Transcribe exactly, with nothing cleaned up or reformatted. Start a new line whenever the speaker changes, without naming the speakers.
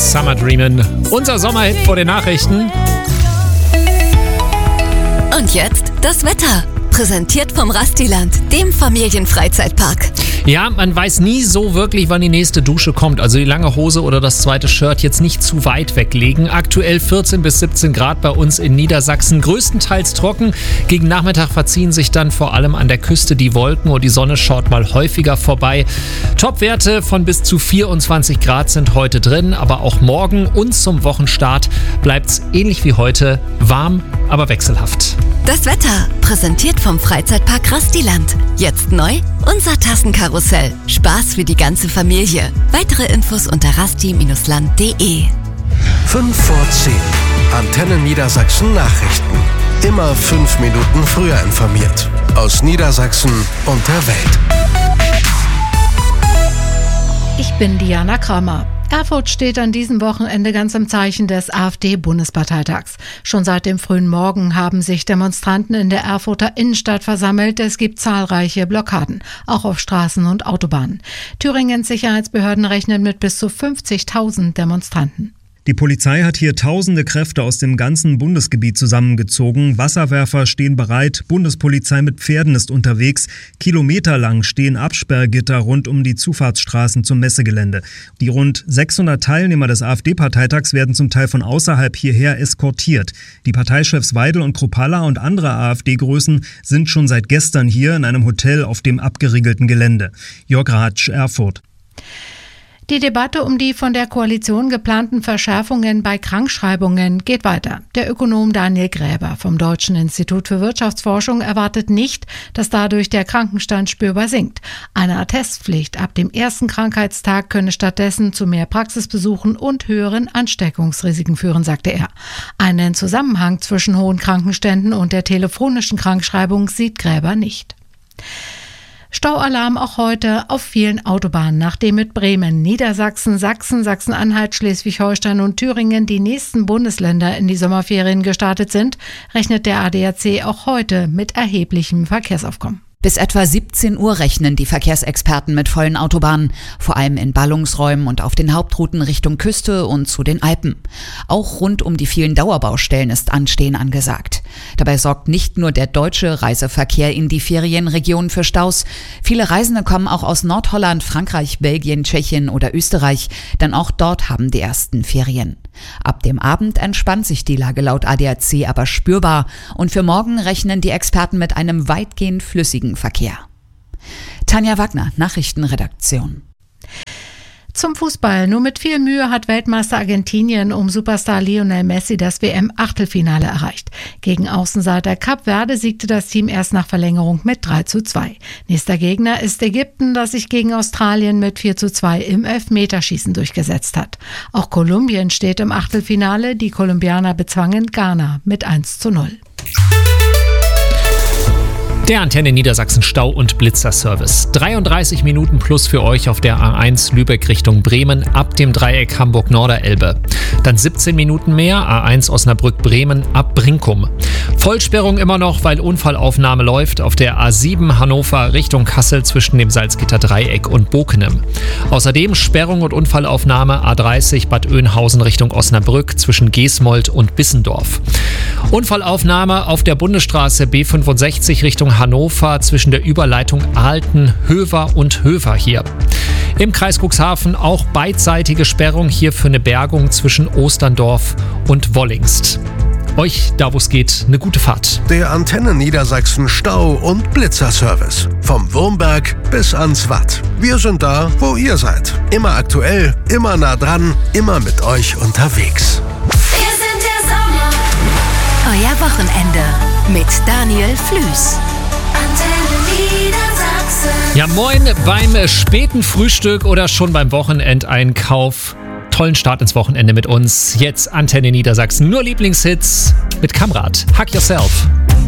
Summer Dreamin'. Unser Sommerhit vor den Nachrichten.
Und jetzt das Wetter. Präsentiert vom Rastiland, dem Familienfreizeitpark.
Ja, man weiß nie so wirklich, wann die nächste Dusche kommt. Also die lange Hose oder das zweite Shirt jetzt nicht zu weit weglegen. Aktuell vierzehn bis siebzehn Grad bei uns in Niedersachsen. Größtenteils trocken. Gegen Nachmittag verziehen sich dann vor allem an der Küste die Wolken und die Sonne schaut mal häufiger vorbei. Topwerte von bis zu vierundzwanzig Grad sind heute drin. Aber auch morgen und zum Wochenstart bleibt's ähnlich wie heute warm, aber wechselhaft.
Das Wetter, präsentiert vom Freizeitpark Rastiland. Jetzt neu, unser Tassenkarussell. Spaß für die ganze Familie. Weitere Infos unter rasti Bindestrich land punkt de.
fünf vor zehn. Antenne Niedersachsen Nachrichten. Immer fünf Minuten früher informiert. Aus Niedersachsen und der Welt.
Ich bin Diana Kramer. Erfurt steht an diesem Wochenende ganz im Zeichen des AfD-Bundesparteitags. Schon seit dem frühen Morgen haben sich Demonstranten in der Erfurter Innenstadt versammelt. Es gibt zahlreiche Blockaden, auch auf Straßen und Autobahnen. Thüringens Sicherheitsbehörden rechnen mit bis zu fünfzigtausend Demonstranten.
Die Polizei hat hier tausende Kräfte aus dem ganzen Bundesgebiet zusammengezogen. Wasserwerfer stehen bereit, Bundespolizei mit Pferden ist unterwegs. Kilometerlang stehen Absperrgitter rund um die Zufahrtsstraßen zum Messegelände. Die rund sechshundert Teilnehmer des AfD-Parteitags werden zum Teil von außerhalb hierher eskortiert. Die Parteichefs Weidel und Kruppalla und andere AfD-Größen sind schon seit gestern hier in einem Hotel auf dem abgeriegelten Gelände. Jörg Ratsch, Erfurt.
Die Debatte um die von der Koalition geplanten Verschärfungen bei Krankschreibungen geht weiter. Der Ökonom Daniel Gräber vom Deutschen Institut für Wirtschaftsforschung erwartet nicht, dass dadurch der Krankenstand spürbar sinkt. Eine Attestpflicht ab dem ersten Krankheitstag könne stattdessen zu mehr Praxisbesuchen und höheren Ansteckungsrisiken führen, sagte er. Einen Zusammenhang zwischen hohen Krankenständen und der telefonischen Krankschreibung sieht Gräber nicht. Staualarm auch heute auf vielen Autobahnen, nachdem mit Bremen, Niedersachsen, Sachsen, Sachsen-Anhalt, Schleswig-Holstein und Thüringen die nächsten Bundesländer in die Sommerferien gestartet sind, rechnet der A D A C auch heute mit erheblichem Verkehrsaufkommen.
Bis etwa siebzehn Uhr rechnen die Verkehrsexperten mit vollen Autobahnen, vor allem in Ballungsräumen und auf den Hauptrouten Richtung Küste und zu den Alpen. Auch rund um die vielen Dauerbaustellen ist Anstehen angesagt. Dabei sorgt nicht nur der deutsche Reiseverkehr in die Ferienregionen für Staus. Viele Reisende kommen auch aus Nordholland, Frankreich, Belgien, Tschechien oder Österreich, denn auch dort haben die ersten Ferien. Ab dem Abend entspannt sich die Lage laut A D A C aber spürbar und für morgen rechnen die Experten mit einem weitgehend flüssigen Verkehr. Tanja Wagner, Nachrichtenredaktion.
Zum Fußball. Nur mit viel Mühe hat Weltmeister Argentinien um Superstar Lionel Messi das W M-Achtelfinale erreicht. Gegen Außenseiter Kap Verde siegte das Team erst nach Verlängerung mit drei zu zwei. Nächster Gegner ist Ägypten, das sich gegen Australien mit vier zu zwei im Elfmeterschießen durchgesetzt hat. Auch Kolumbien steht im Achtelfinale. Die Kolumbianer bezwangen Ghana mit eins zu null.
Der Antenne Niedersachsen Stau- und Blitzerservice. dreiunddreißig Minuten plus für euch auf der A eins Lübeck Richtung Bremen ab dem Dreieck Hamburg-Norderelbe. Dann siebzehn Minuten mehr, A eins Osnabrück-Bremen ab Brinkum. Vollsperrung immer noch, weil Unfallaufnahme läuft auf der A sieben Hannover Richtung Kassel zwischen dem Salzgitter-Dreieck und Bokenem. Außerdem Sperrung und Unfallaufnahme A dreißig Bad Oeynhausen Richtung Osnabrück zwischen Geesmold und Bissendorf. Unfallaufnahme auf der Bundesstraße B fünfundsechzig Richtung Hannover zwischen der Überleitung Ahlten, Höver und Höver hier. Im Kreis Cuxhaven auch beidseitige Sperrung hier für eine Bergung zwischen Osterndorf und Wollingst. Euch, da wo es geht, eine gute Fahrt.
Der Antenne Niedersachsen Stau- und Blitzerservice. Vom Wurmberg bis ans Watt. Wir sind da, wo ihr seid. Immer aktuell, immer nah dran, immer mit euch unterwegs.
Wir sind der Sommer. Euer Wochenende mit Daniel Flüß. Antenne Niedersachsen.
Ja, moin beim späten Frühstück oder schon beim Wochenendeinkauf. Tollen Start ins Wochenende mit uns. Jetzt Antenne Niedersachsen. Nur Lieblingshits mit Kamrat. Hug Yourself.